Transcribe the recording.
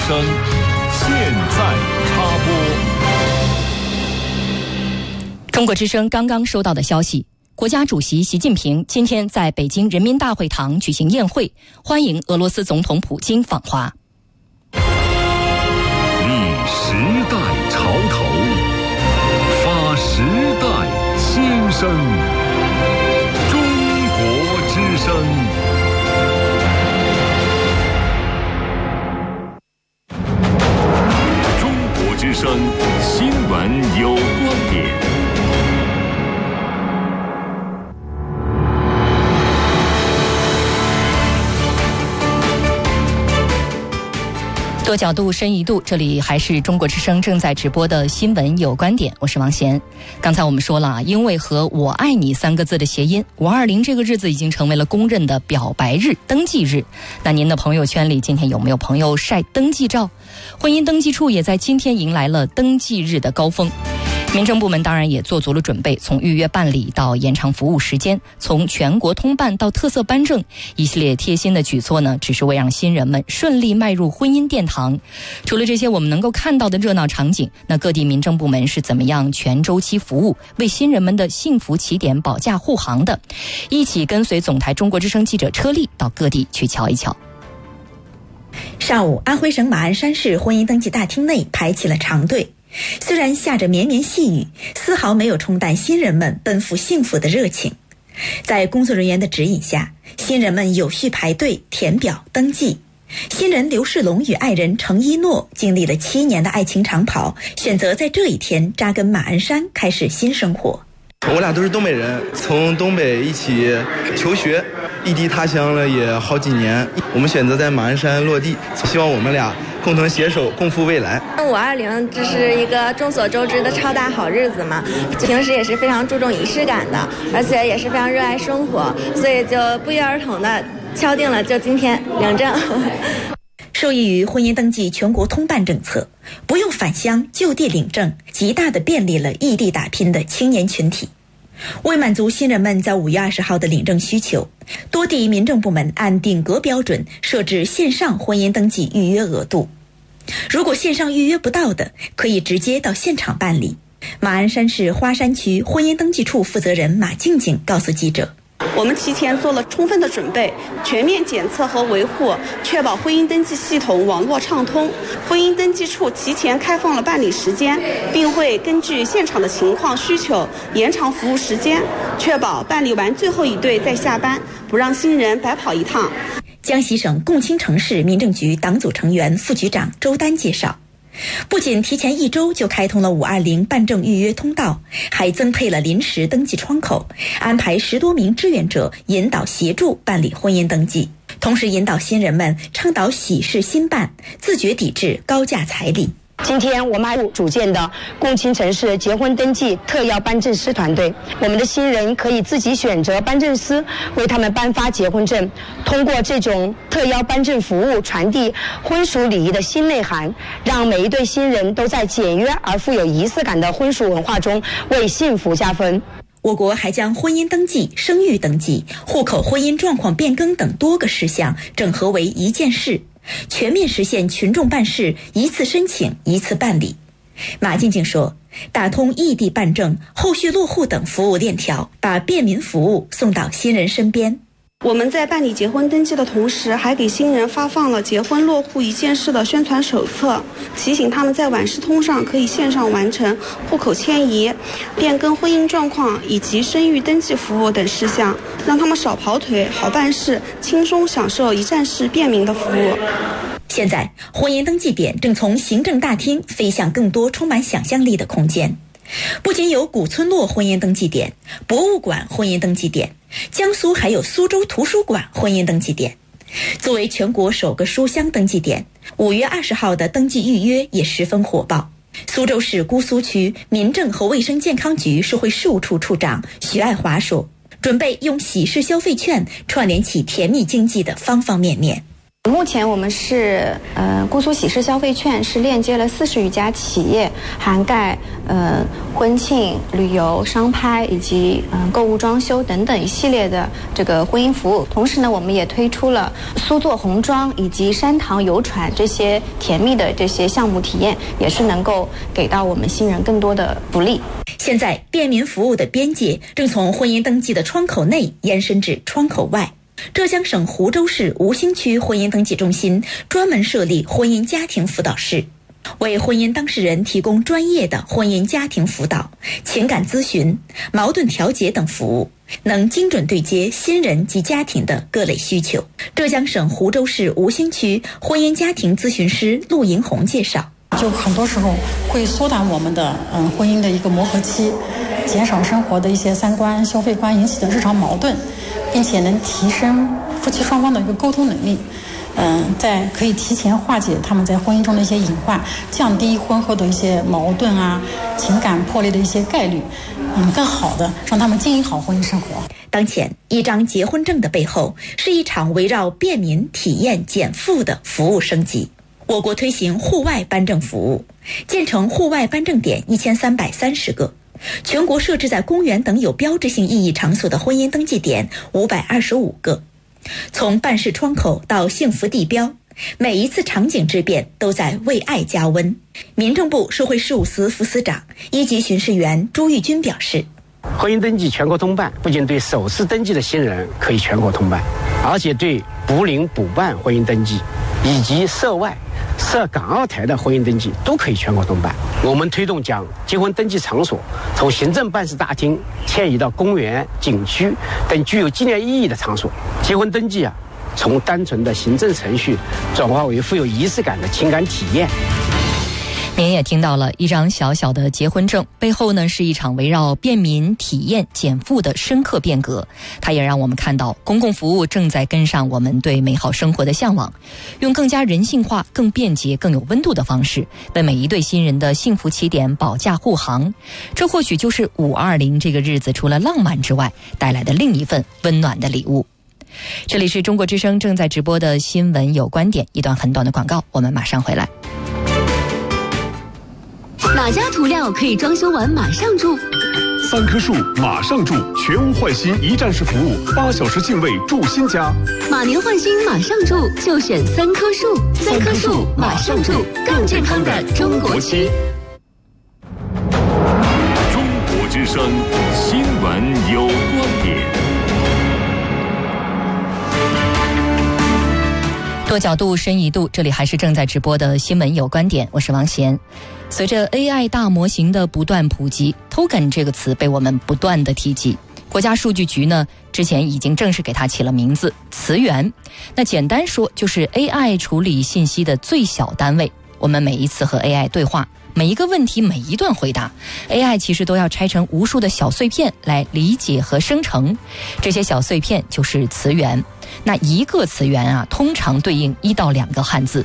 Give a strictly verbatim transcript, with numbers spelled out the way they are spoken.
声现在插播。 中国之声刚刚收到的消息，国家主席习近平今天在北京人民大会堂举行宴会，欢迎俄罗斯总统普京访华。 立时代潮头，发时代新声。中国之声。中国之声新闻有观点。 多角度深一度，这里还是中国之声正在直播的新闻有观点，我是王贤。刚才我们说了，因为和我爱你三个字的谐音，五二零这个日子已经成为了公认的表白日、登记日。那您的朋友圈里今天有没有朋友晒登记照？婚姻登记处也在今天迎来了登记日的高峰。民政部门当然也做足了准备，从预约办理到延长服务时间，从全国通办到特色颁证，一系列贴心的举措呢，只是为让新人们顺利迈入婚姻殿堂。除了这些我们能够看到的热闹场景，那各地民政部门是怎么样全周期服务，为新人们的幸福起点保驾护航的？一起跟随总台中国之声记者车丽到各地去瞧一瞧。 上午，安徽省马鞍山市婚姻登记大厅内排起了长队。虽然下着绵绵细雨，丝毫没有冲淡新人们奔赴幸福的热情。在工作人员的指引下，新人们有序排队填表登记。新人刘世龙与爱人程一诺经历了七年的爱情长跑，选择在这一天扎根马鞍山，开始新生活。 我俩都是东北人，从东北一起求学，异地他乡了也好几年，我们选择在马鞍山落地，希望我们俩共同携手共赴未来。 五二零这是一个众所周知的超大好日子嘛，平时也是非常注重仪式感的，而且也是非常热爱生活，所以就不约而同的敲定了就今天领证。 受益于婚姻登记全国通办政策，不用返乡就地领证，极大地便利了异地打拼的青年群体。为满足新人们在五月二十号的领证需求，多地民政部门按顶格标准设置线上婚姻登记预约额度。如果线上预约不到的，可以直接到现场办理。马鞍山市花山区婚姻登记处负责人马静静告诉记者， 我们提前做了充分的准备，全面检测和维护，确保婚姻登记系统网络畅通。婚姻登记处提前开放了办理时间，并会根据现场的情况需求延长服务时间，确保办理完最后一对再下班，不让新人白跑一趟。 江西省共青城市民政局党组成员副局长周丹介绍，不仅提前一周就开通了五二零办证预约通道，还增配了临时登记窗口，安排十多名志愿者引导协助办理婚姻登记，同时引导新人们倡导喜事新办，自觉抵制高价彩礼。 今天我们还组建的共青城市结婚登记特邀颁证师团队，我们的新人可以自己选择颁证师为他们颁发结婚证，通过这种特邀颁证服务传递婚俗礼仪的新内涵，让每一对新人都在简约而富有仪式感的婚俗文化中为幸福加分。 我国还将婚姻登记、生育登记、户口婚姻状况变更等多个事项整合为一件事，全面实现群众办事一次申请一次办理。马静静说，打通异地办证、后续落户等服务链条，把便民服务送到新人身边。 我们在办理结婚登记的同时，还给新人发放了结婚落户一件事的宣传手册，提醒他们在晚视通上可以线上完成户口迁移、变更婚姻状况以及生育登记服务等事项，让他们少跑腿、好办事，轻松享受一站式便民的服务。 现在，婚姻登记点正从行政大厅飞向更多充满想象力的空间。不仅有古村落婚姻登记点、博物馆婚姻登记点，江苏还有苏州图书馆婚姻登记点。作为全国首个书香登记点，五月二十号的登记预约也十分火爆。苏州市姑苏区民政和卫生健康局社会事务处处长徐爱华说，准备用喜事消费券串联起甜蜜经济的方方面面。 目前我们是呃姑苏喜事消费券是链接了四十余家企业，涵盖呃婚庆、旅游、商拍以及嗯、呃、购物装修等等一系列的这个婚姻服务。同时呢，我们也推出了苏做红妆以及山塘游船这些甜蜜的这些项目体验，也是能够给到我们新人更多的福利。 现在便民服务的边界正从婚姻登记的窗口内延伸至窗口外。浙江省湖州市吴兴区婚姻登记中心专门设立婚姻家庭辅导室，为婚姻当事人提供专业的婚姻家庭辅导、情感咨询、矛盾调解等服务，能精准对接新人及家庭的各类需求。浙江省湖州市吴兴区婚姻家庭咨询师陆银红介绍， 就很多时候会缩短我们的嗯婚姻的一个磨合期，减少生活的一些三观、消费观引起的日常矛盾，并且能提升夫妻双方的一个沟通能力，嗯，在可以提前化解他们在婚姻中的一些隐患，降低婚后的一些矛盾啊、情感破裂的一些概率，嗯，更好的让他们经营好婚姻生活。 当前，一张结婚证的背后是一场围绕便民、体验、减负的服务升级。我国推行户外颁证服务，建成户外颁证点一千三百三十个。全国设置在公园等有标志性意义场所的婚姻登记点五百二十五个。从办事窗口到幸福地标，每一次场景之变都在为爱加温。民政部社会事务司副司长、一级巡视员朱玉军表示， 婚姻登记全国通办不仅对首次登记的新人可以全国通办，而且对补领补办婚姻登记以及涉外涉港澳台的婚姻登记都可以全国通办。我们推动将结婚登记场所从行政办事大厅迁移到公园、景区等具有纪念意义的场所。结婚登记啊，从单纯的行政程序转化为富有仪式感的情感体验。 您也听到了，一张小小的结婚证背后呢，是一场围绕便民、体验、减负的深刻变革。它也让我们看到，公共服务正在跟上我们对美好生活的向往，用更加人性化、更便捷、更有温度的方式，为每一对新人的幸福起点保驾护航。这或许就是五二零这个日子除了浪漫之外带来的另一份温暖的礼物。这里是中国之声正在直播的新闻有观点，一段很短的广告，我们马上回来。 哪家涂料可以装修完马上住？ 三棵树马上住，全屋换新一站式服务，八小时净位住新家。 马年换新马上住，就选三棵树。三棵树马上住，更健康的中国区。 中国之声新闻有观点。 多角度深一度，这里还是正在直播的新闻有观点，我是王贤。随着 A I 大模型的不断普及， token 这个词被我们不断的提及。国家数据局呢，之前已经正式给它起了名字词源。那简单说，就是 A I 处理信息的最小单位。我们每一次和 A I 对话，每一个问题，每一段回答， A I 其实都要拆成无数的小碎片来理解和生成。这些小碎片就是词源。那一个词源啊，通常对应一到两个汉字。